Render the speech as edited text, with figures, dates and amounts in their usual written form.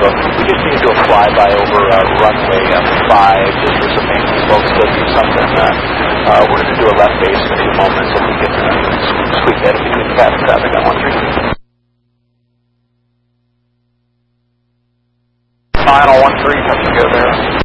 Bravo. We just need to do a flyby over runway 5 just for some maintenance folks to do something. We're going to do a left base in a few moments if we can squeak that in between the cabin traffic on 13. Final 13, touch and go there.